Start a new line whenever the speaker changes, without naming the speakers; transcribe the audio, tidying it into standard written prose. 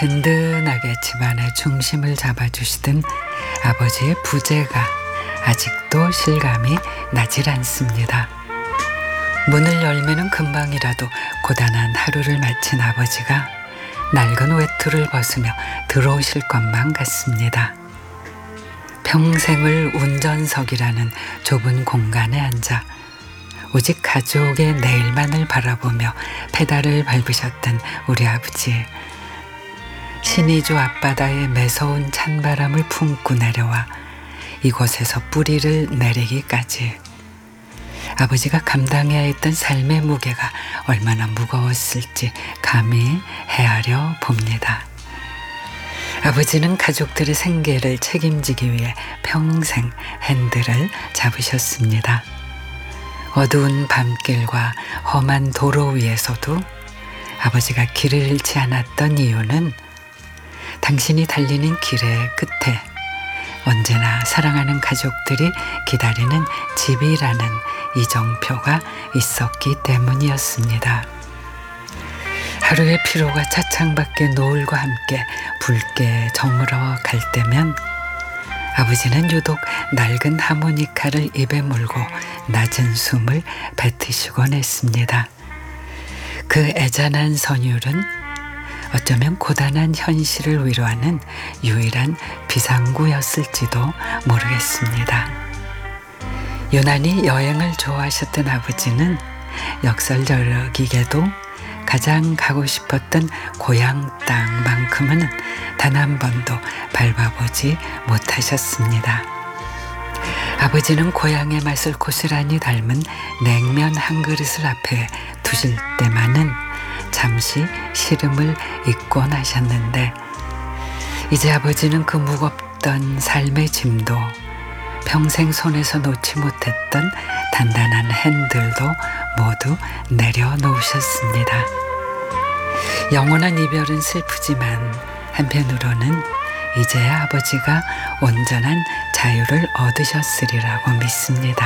든든하게 집안의 중심을 잡아주시던 아버지의 부재가 아직도 실감이 나질 않습니다. 문을 열면은 금방이라도 고단한 하루를 마친 아버지가 낡은 외투를 벗으며 들어오실 것만 같습니다. 평생을 운전석이라는 좁은 공간에 앉아 오직 가족의 내일만을 바라보며 페달을 밟으셨던 우리 아버지. 신의주 앞바다에 매서운 찬바람을 품고 내려와 이곳에서 뿌리를 내리기까지 아버지가 감당해야 했던 삶의 무게가 얼마나 무거웠을지 감히 헤아려 봅니다. 아버지는 가족들의 생계를 책임지기 위해 평생 핸들을 잡으셨습니다. 어두운 밤길과 험한 도로 위에서도 아버지가 길을 잃지 않았던 이유는 당신이 달리는 길의 끝에 언제나 사랑하는 가족들이 기다리는 집이라는 이정표가 있었기 때문이었습니다. 하루의 피로가 차창밖에 노을과 함께 붉게 저물어 갈 때면 아버지는 유독 낡은 하모니카를 입에 물고 낮은 숨을 뱉으시곤 했습니다. 그 애잔한 선율은 어쩌면 고단한 현실을 위로하는 유일한 비상구였을지도 모르겠습니다. 유난히 여행을 좋아하셨던 아버지는 역설적이게도 가장 가고 싶었던 고향 땅만큼은 단 한 번도 밟아보지 못하셨습니다. 아버지는 고향의 맛을 고스란히 닮은 냉면 한 그릇을 앞에 두실 때만은 잠시 시름을 잊곤 하셨는데 이제 아버지는 그 무겁던 삶의 짐도 평생 손에서 놓지 못했던 단단한 핸들도 모두 내려놓으셨습니다. 영원한 이별은 슬프지만 한편으로는 이제야 아버지가 온전한 자유를 얻으셨으리라고 믿습니다.